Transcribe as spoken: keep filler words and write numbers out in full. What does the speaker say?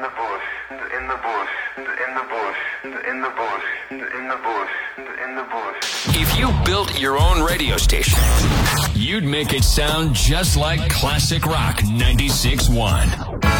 the bush, in the bush, in the bush, in the bush, in the bush, in the bush. If you built your own radio station, you'd make it sound just like Classic Rock ninety-six point one.